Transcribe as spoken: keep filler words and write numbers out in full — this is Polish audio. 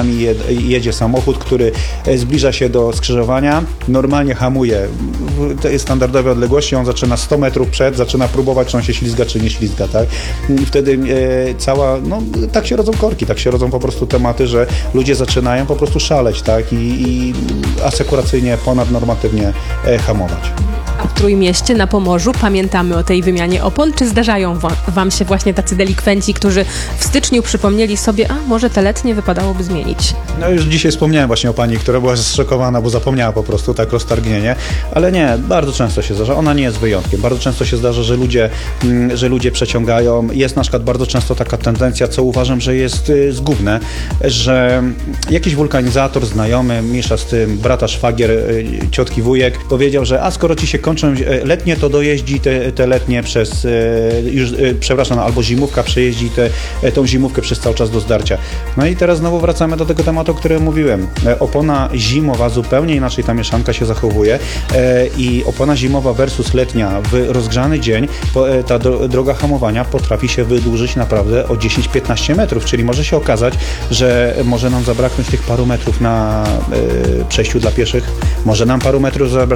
nami jed, jedzie samochód, który zbliża się do skrzyżowania, normalnie hamuje w tej standardowej odległości, on zaczyna sto metrów przed, zaczyna próbować, czy on się ślizga, czy nie ślizga, tak? I wtedy e, cała, no tak się rodzą korki, tak się rodzą po prostu tematy, że ludzie zaczynają po prostu szaleć, tak? I, i asekuracyjnie, ponadnormatywnie e, hamować. A w Trójmieście, na Pomorzu pamiętamy o tej wymianie opon? Czy zdarzają wa- wam się właśnie tacy delikwenci, którzy w styczniu przypomnieli sobie, a może te letnie wypadałoby zmienić? No już dzisiaj wspomniałem właśnie o pani, która była zszokowana, bo zapomniała po prostu, tak roztargnienie, ale nie, bardzo często się zdarza, ona nie jest wyjątkiem. Bardzo często się zdarza, że ludzie, mm, że ludzie przeciągają. Jest na przykład bardzo często taka tendencja, co uważam, że jest y, zgubne, że jakiś wulkanizator, znajomy, mniejsza z tym, brata, szwagier, y, ciotki, wujek, powiedział, że a skoro ci się kończą letnie, to dojeździ te, te letnie przez, już, przepraszam, albo zimówka przejeździ te, tą zimówkę przez cały czas do zdarcia. No i teraz znowu wracamy do tego tematu, o którym mówiłem. Opona zimowa zupełnie inaczej ta mieszanka się zachowuje i opona zimowa versus letnia w rozgrzany dzień, ta droga hamowania potrafi się wydłużyć naprawdę o dziesięć do piętnastu metrów, czyli może się okazać, że może nam zabraknąć tych paru metrów na przejściu dla pieszych, może nam paru metrów zabraknąć